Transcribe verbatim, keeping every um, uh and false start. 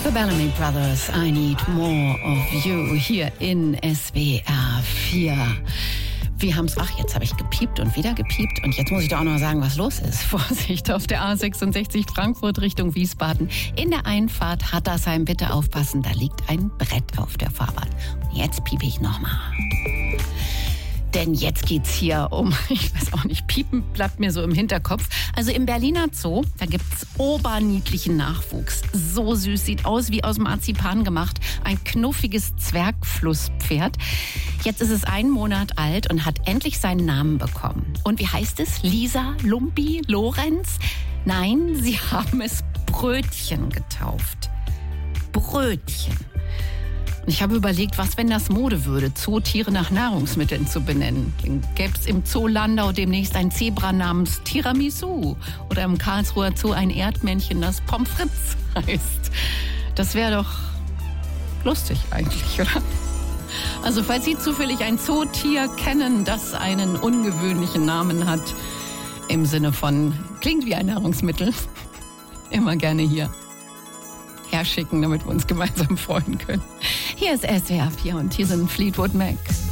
The Bellamy Brothers, I Need More of You, hier in S W R vier. Wir haben's, ach, jetzt habe ich gepiept und wieder gepiept und jetzt muss ich doch auch noch sagen, was los ist. Vorsicht auf der A sechsundsechzig Frankfurt Richtung Wiesbaden. In der Einfahrt Hattersheim, bitte aufpassen, da liegt ein Brett auf der Fahrbahn. Und jetzt piepe ich nochmal. Denn jetzt geht's hier um, ich weiß auch nicht, Piepen bleibt mir so im Hinterkopf. Also im Berliner Zoo, da gibt's oberniedlichen Nachwuchs. So süß, sieht aus wie aus Marzipan gemacht. Ein knuffiges Zwergflusspferd. Jetzt ist es einen Monat alt und hat endlich seinen Namen bekommen. Und wie heißt es? Lisa, Lumpi, Lorenz? Nein, sie haben es Brötchen getauft. Brötchen. Ich habe überlegt, was, wenn das Mode würde, Zootiere nach Nahrungsmitteln zu benennen. Dann gäbe es im Zoo Landau demnächst ein Zebra namens Tiramisu oder im Karlsruher Zoo ein Erdmännchen, das Pommes frites heißt. Das wäre doch lustig eigentlich, oder? Also falls Sie zufällig ein Zootier kennen, das einen ungewöhnlichen Namen hat, im Sinne von, klingt wie ein Nahrungsmittel, immer gerne hier herschicken, damit wir uns gemeinsam freuen können. Hier ist S W R vier und hier sind Fleetwood Mac.